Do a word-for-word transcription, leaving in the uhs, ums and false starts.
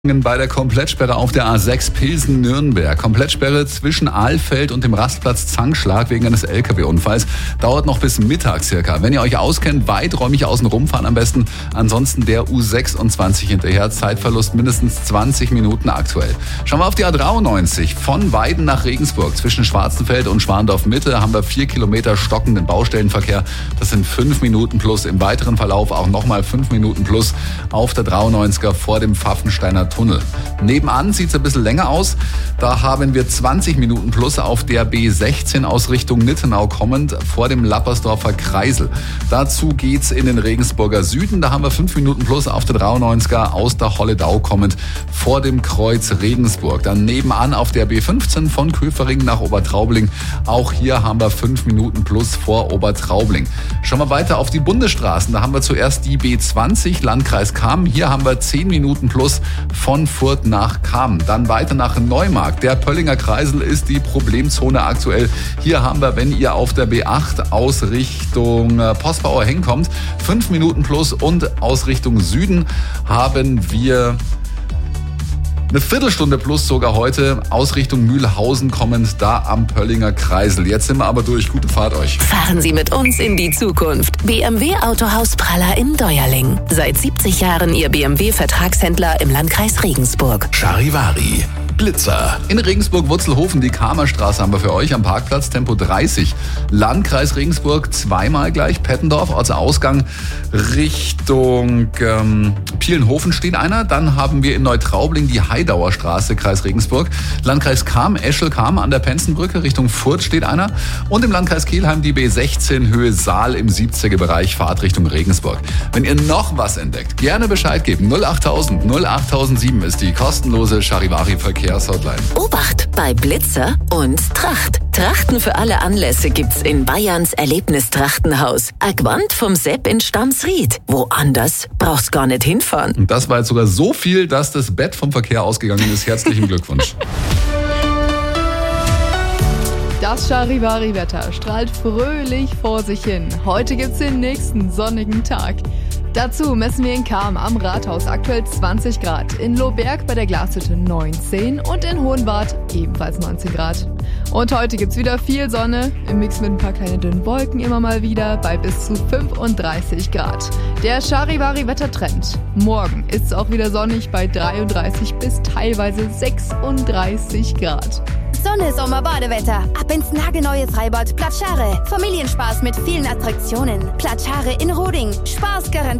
Bei der Komplettsperre auf der A sechs Pilsen-Nürnberg. Komplettsperre zwischen Ahlfeld und dem Rastplatz Zankschlag wegen eines L K W-Unfalls. Dauert noch bis Mittag circa. Wenn ihr euch auskennt, weiträumig außen rumfahren am besten. Ansonsten der U sechsundzwanzig hinterher. Zeitverlust mindestens zwanzig Minuten aktuell. Schauen wir auf die A dreiundneunzig. Von Weiden nach Regensburg. Zwischen Schwarzenfeld und Schwandorf-Mitte haben wir vier Kilometer stockenden Baustellenverkehr. Das sind fünf Minuten plus. Im weiteren Verlauf auch nochmal fünf Minuten plus auf der dreiundneunziger vor dem Pfaffensteiner Tunnel. Nebenan sieht es ein bisschen länger aus. Da haben wir zwanzig Minuten plus auf der B sechzehn aus Richtung Nittenau kommend vor dem Lappersdorfer Kreisel. Dazu geht's in den Regensburger Süden. Da haben wir fünf Minuten plus auf der dreiundneunziger aus der Holledau kommend vor dem Kreuz Regensburg. Dann nebenan auf der B fünfzehn von Köfering nach Obertraubling. Auch hier haben wir fünf Minuten plus vor Obertraubling. Schauen wir weiter auf die Bundesstraßen. Da haben wir zuerst die B zwanzig Landkreis Kamen. Hier haben wir zehn Minuten plus von Furth nach Kamen. Dann weiter nach Neumarkt. Der Pöllinger Kreisel ist die Problemzone aktuell. Hier haben wir, wenn ihr auf der B acht aus Richtung Postbauer hinkommt, fünf Minuten plus und aus Richtung Süden haben wir eine Viertelstunde plus sogar heute aus Richtung Mühlhausen kommend da am Pöllinger Kreisel. Jetzt sind wir aber durch. Gute Fahrt euch. Fahren Sie mit uns in die Zukunft. B M W Autohaus Praller in Deuerling. Seit siebzig Jahren Ihr B M W-Vertragshändler im Landkreis Regensburg. Charivari. Blitzer. In Regensburg-Wurzelhofen, die Kamerstraße haben wir für euch am Parkplatz, Tempo dreißig. Landkreis Regensburg zweimal gleich, Pettendorf, also Ausgang Richtung ähm, Pielenhofen steht einer. Dann haben wir in Neutraubling die Heidauer Straße, Kreis Regensburg. Landkreis Cham, Eschel-Cham an der Penzenbrücke, Richtung Furth steht einer. Und im Landkreis Kelheim die B sechzehn, Höhe Saal im siebziger Bereich, Fahrt Richtung Regensburg. Wenn ihr noch was entdeckt, gerne Bescheid geben. null achttausend null achttausendsieben ist die kostenlose Charivari-Verkehr. Obacht bei Blitzer und Tracht. Trachten für alle Anlässe gibt's in Bayerns Erlebnistrachtenhaus. Agwand vom Sepp in Stamsried. Woanders brauchst gar nicht hinfahren. Und das war jetzt sogar so viel, dass das Bett vom Verkehr ausgegangen ist. Herzlichen Glückwunsch. Das Charivari-Wetter strahlt fröhlich vor sich hin. Heute gibt's den nächsten sonnigen Tag. Dazu messen wir in Cham am Rathaus aktuell zwanzig Grad, in Lohberg bei der Glashütte neunzehn und in Hohenwart ebenfalls neunzehn Grad. Und heute gibt's wieder viel Sonne, im Mix mit ein paar kleinen dünnen Wolken immer mal wieder bei bis zu fünfunddreißig Grad. Der Charivari-Wettertrend. Morgen ist es auch wieder sonnig bei dreiunddreißig bis teilweise sechsunddreißig Grad. Sonne, Sommer, Badewetter. Ab ins nagelneue Freibad Platschare. Familienspaß mit vielen Attraktionen. Platschare in Roding. Spaß garantiert.